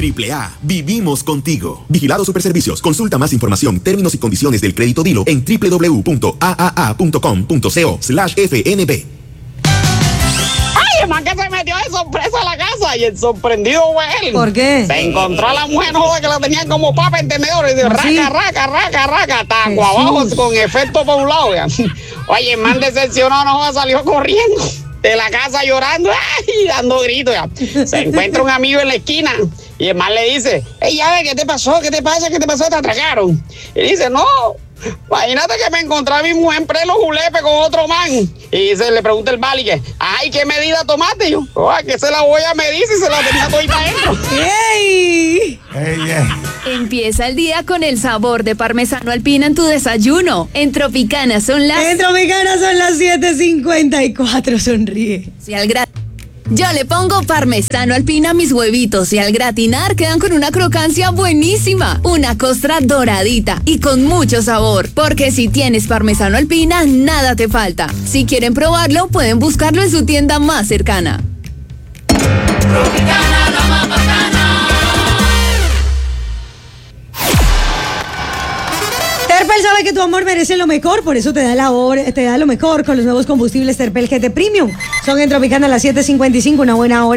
AAA, vivimos contigo. Vigilado Superservicios. Consulta más información, términos y condiciones del crédito Dilo en www.aaa.com.co/FNB. Ay, man, que se metió de sorpresa a la casa y el sorprendido fue él. ¿Por qué? Se encontró a la mujer joda que la tenían como papa en tenedor y dijo, ¿Sí? raca, taco abajo con efecto por un lado. Ya. Oye, el man decepcionado, no joda, salió corriendo de la casa llorando y dando gritos. Ya. Se encuentra un amigo en la esquina y el man le dice, hey, ya ve, ¿qué te pasó? ¿Qué te pasa? ¿Qué te pasó? ¿Te atracaron? Y dice, no, imagínate que me encontré a mi mujer en pleno julepe con otro man. Y le pregunta el Bali que, ay, ¿qué medida tomaste? Y yo, que se la voy a medir si se la tenía todita adentro. ¡Ey! Empieza el día con el sabor de parmesano alpina en tu desayuno. En Tropicana son las 7:54. Sonríe. y al Yo le pongo parmesano alpina a mis huevitos y al gratinar quedan con una crocancia buenísima. Una costra doradita y con mucho sabor. Porque si tienes parmesano alpina, nada te falta. Si quieren probarlo, pueden buscarlo en su tienda más cercana. Tropicana, la más bacana. Terpel sabe que tu amor merece lo mejor, por eso te da lo mejor con los nuevos combustibles Terpel GT Premium. Son en Tropicana a las 7:55, una buena hora.